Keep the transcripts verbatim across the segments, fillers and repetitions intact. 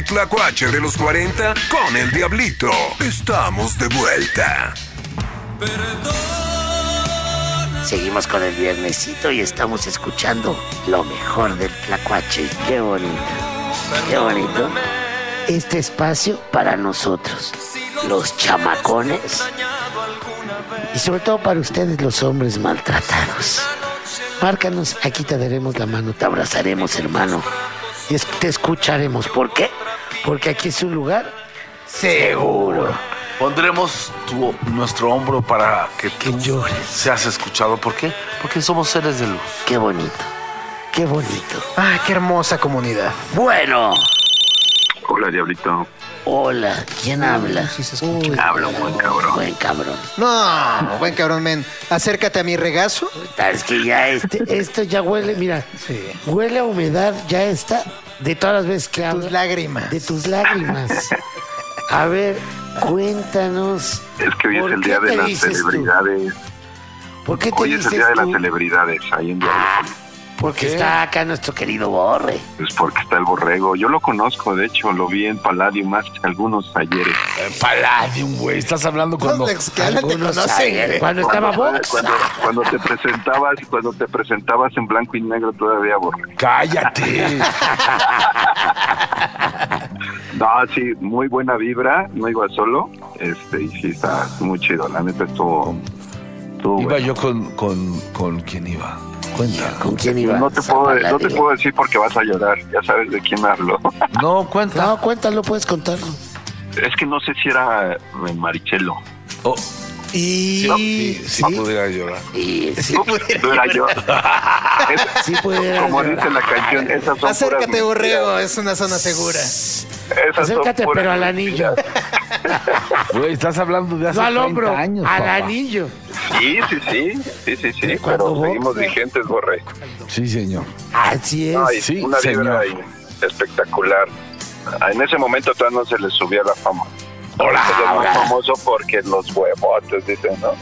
tlacuache de los cuarenta con el Diablito. Estamos de vuelta. Seguimos con el viernesito y estamos escuchando lo mejor del tlacuache. Qué bonito, qué bonito. Este espacio para nosotros, los chamacones, y sobre todo para ustedes, los hombres maltratados. Márcanos, aquí te daremos la mano, te abrazaremos, hermano, y te escucharemos. ¿Por qué? Porque aquí es un lugar seguro. Pondremos tu, nuestro hombro para que Que tú llores. seas escuchado. ¿Por qué? Porque somos seres de luz. Qué bonito, qué bonito. ¡Ay, qué hermosa comunidad! Bueno, Hola, Diablito. hola, ¿quién habla? Sí se escucha. Uy, Habla un buen cabrón. Buen cabrón. No, buen cabrón, men. Acércate a mi regazo. Es que ya este, esto ya huele, mira, Sí. huele a humedad, ya está, de todas las veces que hablas. Tus lágrimas. De tus lágrimas. A ver, cuéntanos. Es que hoy es ¿por el qué día de te las dices tú? celebridades. ¿Por qué te Hoy es dices el día de las tú? celebridades. Ahí en Diablito. Porque está acá nuestro querido Borre. Es porque está el borrego. Yo lo conozco, de hecho, lo vi en Palladium hace algunos ayeres. Eh, Palladium, güey. Estás hablando cuando... Los ex que hablan te Algunos conocen, saben, güey. cuando estaba Vox. Cuando, cuando te presentabas, cuando te presentabas en blanco y negro todavía, borrego. ¡Cállate! No, sí, muy buena vibra, no iba solo, este, y sí está muy chido, la neta estuvo, estuvo Iba bueno. yo con, con... ¿Con quién iba? Cuenta. ¿Con quién iba? No te puedo, no te puedo decir porque vas a llorar, ya sabes de quién hablo. No, cuenta. No, cuéntalo, puedes contarlo. Es que no sé si era eh, Marichelo. Oh, Y... sí, sí, ¿Sí? pudiera llorar. Sí, sí, No, no era yo. Es- sí pudiera como llorar. dice la canción, esas son Acércate, puras borrego, mentiras. es una zona segura. Esas son Acércate, puras pero al anillo. Güey, estás hablando de hace No al hombro, treinta años, al papá. anillo. Sí, sí, sí, sí, sí, sí, Cuando pero seguimos boxea. vigentes, Borre. Sí, señor. Así es. No, y Sí, una vibra señor. ahí espectacular. En ese momento todavía no se le subía la fama. Ahora, Ahora es muy ahora. famoso porque los huevotes, dicen, ¿no?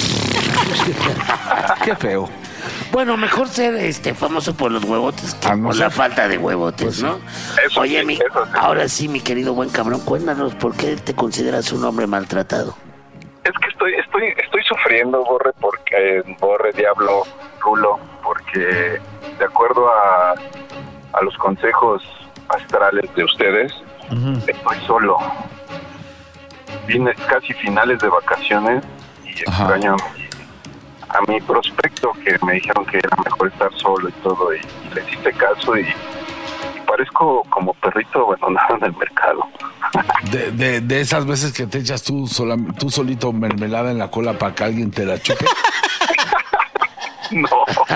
Qué feo. Bueno, mejor ser este famoso por los huevotes que Ah, no por sé. la falta de huevotes, Pues sí. ¿no? Eso Oye, sí, mi, eso sí. ahora sí, mi querido buen cabrón, cuéntanos por qué te consideras un hombre maltratado. Es que estoy, estoy, estoy sufriendo, Borre, porque Borre, Diablo, Rulo, porque de acuerdo a, a los consejos astrales de ustedes, estoy solo. Vine casi finales de vacaciones y Ajá. extraño a mi prospecto, que me dijeron que era mejor estar solo y todo, y, y les hice caso y, y parezco como perrito abandonado en el mercado. De, de, de esas veces que te echas tú, sola, tú solito mermelada en la cola para que alguien te la chupe. No.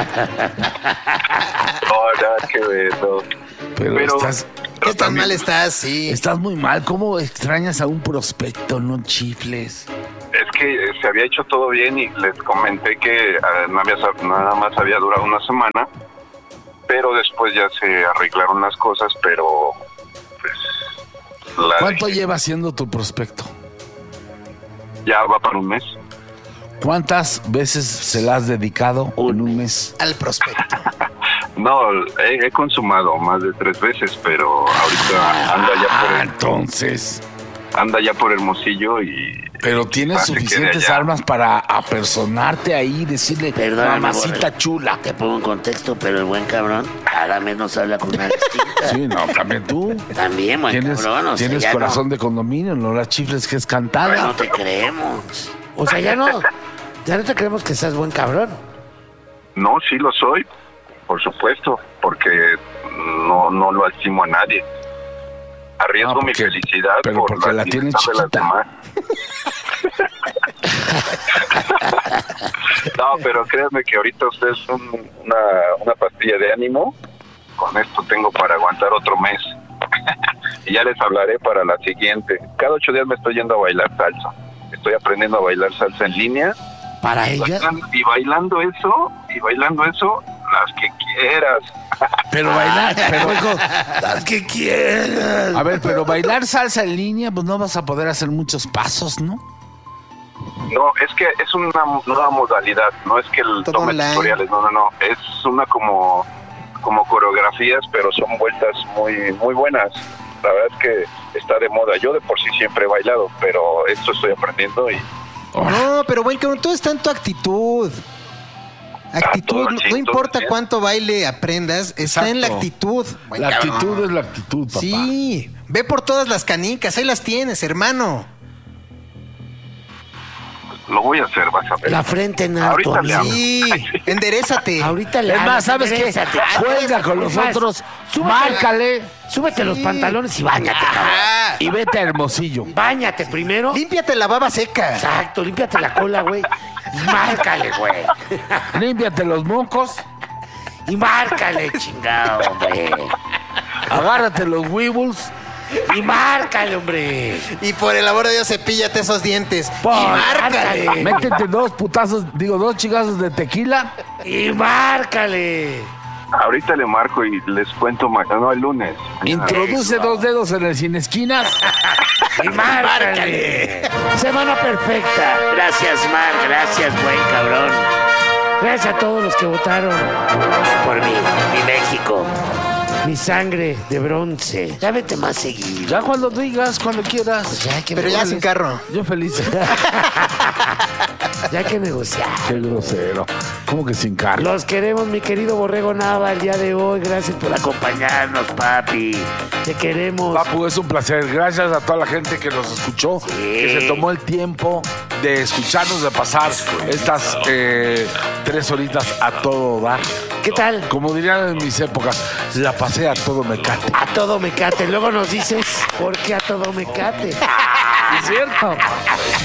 No, nada que ver, no. Pero, Pero- estás, ¿Qué tan también- mal estás? Sí. estás muy mal. ¿Cómo extrañas a un prospecto? No chifles. Es que eh, se había hecho todo bien y les comenté que eh, no había, sab- nada más había durado una semana, pero después ya se arreglaron las cosas, pero pues la ¿Cuánto dejé. lleva siendo tu prospecto? Ya va para un mes. ¿Cuántas veces se la has dedicado en un mes? Al prospecto. No, he, he consumado más de tres veces, pero ahorita anda ya por Ah, el, entonces. anda ya por Hermosillo y Pero tienes Ah, se quede suficientes allá. armas para apersonarte ahí y decirle, Perdóname, mamacita Borre. chula. Te pongo en contexto, pero el buen cabrón cada vez nos habla con una distinta. Sí, no, también tú. También, buen Tienes, cabrón. O sea, tienes ya corazón no, de condominio, no las chifles que es no cantada. te creemos. O sea, ya no, ya no te creemos que seas buen cabrón. no, sí lo soy, por supuesto, porque no, no lo estimo a nadie. Arriesgo Ah, mi porque- felicidad pero por porque la tienes libertad de las chiquita. demás. No, pero créanme que ahorita ustedes son una, una pastilla de ánimo. Con esto tengo para aguantar otro mes. Y ya les hablaré para la siguiente. Cada ocho días me estoy yendo a bailar salsa. Estoy aprendiendo a bailar salsa en línea. Para ella, Y bailando eso, y bailando eso, las que quieras. Pero bailar, pero las que quieras. a ver, pero bailar salsa en línea, pues no vas a poder hacer muchos pasos, ¿no? No, es que es una nueva modalidad, no es que el Todo tome online. tutoriales, no, no, no, es una como como coreografías, pero son vueltas muy muy buenas. la verdad es que está de moda. Yo de por sí siempre he bailado, pero esto estoy aprendiendo y... No, pero buen cabrón, todo está en tu actitud. Actitud, todo no, así, no importa todo cuánto baile aprendas, está en la Exacto. actitud. Buen La cabrón. actitud es la actitud, papá. Sí, ve por todas las canicas, ahí las tienes, hermano. Lo voy a hacer, vas a ver. La frente en alto, Ahorita le amigo. hablo. Sí, enderezate. Ahorita le Es más, hablas, ¿sabes qué? enderezate. Juega con Es más, nosotros, súbete- márcale Súbete los pantalones y báñate, cabrón. Ah, y vete a Hermosillo. Báñate primero. límpiate la baba seca. Exacto, límpiate la cola, güey. Y márcale, güey. Límpiate los mocos, Y márcale, chingado, hombre. agárrate los weebles. Y márcale, hombre. Y por el amor de Dios, cepíllate esos dientes. Por- y márcale. márcale. Métete dos putazos, digo, dos chingazos de tequila. Y márcale. Ahorita le marco y les cuento mañana, no, el lunes. Introduce dos dedos en el sin esquinas. Y márcale. Semana perfecta. Gracias, Mar. Gracias, buen cabrón. Gracias a todos los que votaron por mí, mi México. Mi sangre de bronce. Ya vete más seguido. Ya cuando digas, cuando quieras. Ya hay que Pero ya negociar. sin carro. Yo feliz. Ya hay que negociar. Qué grosero. ¿Cómo que sin carro? Los queremos, mi querido Borrego Nava, el día de hoy. Gracias por acompañarnos, papi. Te queremos. Papu, es un placer. Gracias a toda la gente que nos escuchó, que se tomó el tiempo de escucharnos, de pasar estas eh, tres horitas a todo dar. ¿Qué tal? Como dirían en mis épocas, la pasé a todo mecate. A todo me cate. Luego nos dices, ¿por qué a todo me cate? ¿Es cierto?